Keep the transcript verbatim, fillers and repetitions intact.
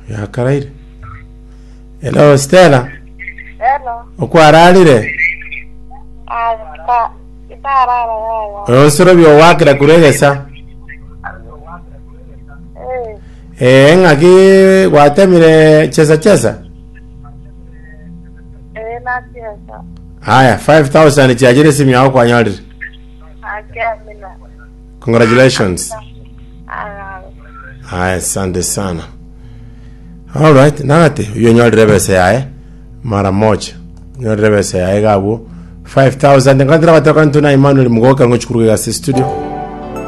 Ya karaire. Hello Stella. Hello. Okwaralire. Ah, ta itarara ya. Osoro byo wakira kuregesa. Eh. Eh ngaki watemire chesa chesa. Eh na chesa. Haya five thousand chiajire simu yako kwa nyalire. Akamina. Congratulations. Ah. Haya asante sana. All right, nangate yo nyalire bese yae mara moja. Nyalire bese yae gabu five thousand ngandira batoka ntuna Emmanuel Mugoka ngochikuruga studio.